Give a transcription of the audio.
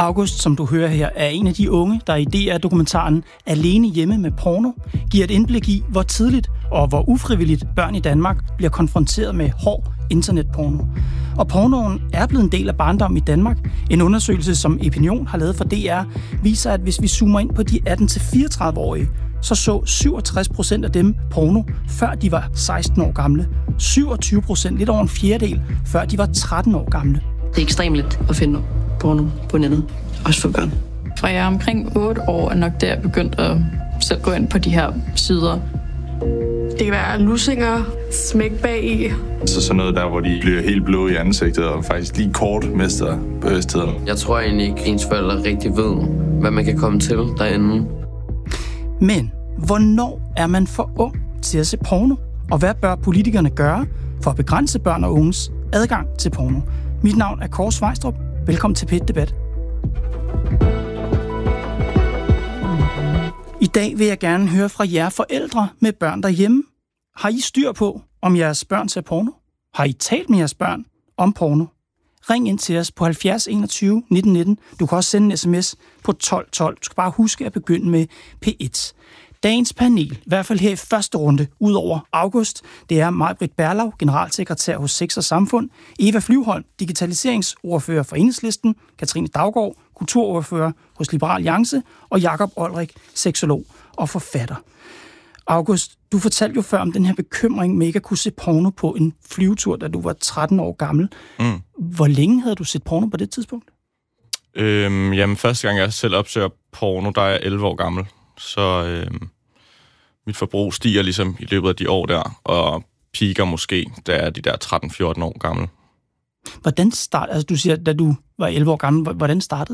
August, som du hører her, er en af de unge, der i DR-dokumentaren Alene hjemme med porno giver et indblik i, hvor tidligt og hvor ufrivilligt børn i Danmark bliver konfronteret med hård internetporno. Og pornoen er blevet en del af barndommen i Danmark. En undersøgelse, som Epinion har lavet for DR, viser, at hvis vi zoomer ind på de 18-34-årige, så 67% af dem porno, før de var 16 år gamle. 27%, lidt over en fjerdedel, før de var 13 år gamle. Det er ekstremt let at finde porno på nettet, også for børn. Fra jeg er omkring 8 år, er nok der jeg begyndt at selv gå ind på de her sider. Det kan være lussinger, smæk bag i. Så sådan noget der, hvor de bliver helt blå i ansigtet og faktisk lige kort mister bevidstheden. Jeg tror egentlig ikke, ens forældre rigtig ved, hvad man kan komme til derinde. Men hvornår er man for ung til at se porno? Og hvad bør politikerne gøre for at begrænse børn og unges adgang til porno? Mit navn er Kåre Svejstrup. Velkommen til P1 Debat. I dag vil jeg gerne høre fra jer forældre med børn derhjemme. Har I styr på, om jeres børn ser porno? Har I talt med jeres børn om porno? Ring ind til os på 70 21 19 19. Du kan også sende en sms på 12 12. Du skal bare huske at begynde med P1. Dagens panel, i hvert fald her i første runde, ud over August, det er Maj-Britt Berlau, generalsekretær hos Sex og Samfund, Eva Flyvholm, digitaliseringsordfører for Enhedslisten, Katrine Daugaard, kulturordfører hos Liberal Alliance, og Jakob Olrik, seksolog og forfatter. August, du fortalte jo før om den her bekymring med ikke at kunne se porno på en flyvetur, da du var 13 år gammel. Hvor længe havde du set porno på det tidspunkt? Jamen, første gang jeg selv opsøger porno, der er jeg 11 år gammel. Så mit forbrug stiger ligesom i løbet af de år der, og piker måske, da er de der 13-14 år gamle. Hvordan startede, altså du siger, da du var 11 år gammel, hvordan startede